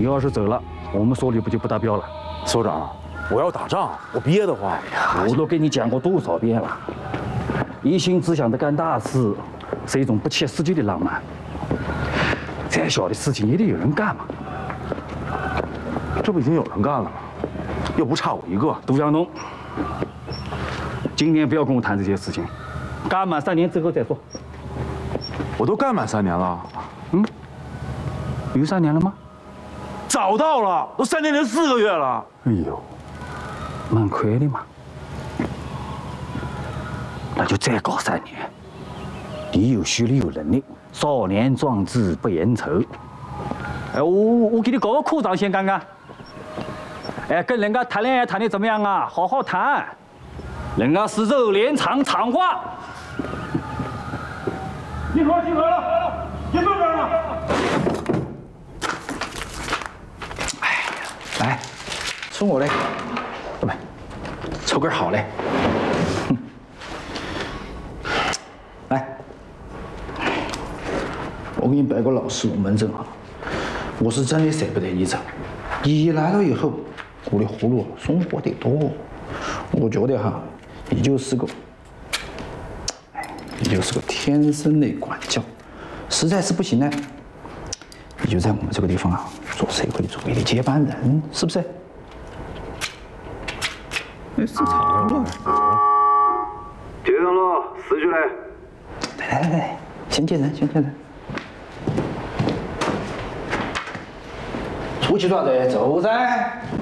要是走了，我们所里不就不达标了？ 所长，我要打仗，我憋得慌。 我都跟你讲过多少遍了，一心只想着干大事，是一种不切实际的浪漫。再小的事情也得有人干嘛。 这不已经有人干了吗？又不差我一个。 杜江东，今年不要跟我谈这些事情，干满3年之后再说。 我都干满3年了。 有3年了吗？ 早到了，都3年零4个月了。 哎呦，蛮快的嘛。那就再搞3年。你有虚力有能力，少年壮志不言愁。哎，我给你搞个科长先干干。哎，跟人家谈恋爱谈的怎么样啊？好好谈，人家是肉连厂厂话。集合了，也坐这儿了。 哎，来，抽我嘞，不，抽根好嘞。来，我给你摆个老实龙门阵啊，我是真的舍不得你走。你来了以后，我的葫芦松活得多。我觉得哈，你就是个天生的管教。实在是不行呢，你就在我们这个地方啊，做社会主义的接班人，是不是？哎，是草了。 铁上路，死去嘞！ 来，先见人。出去抓人，走噻！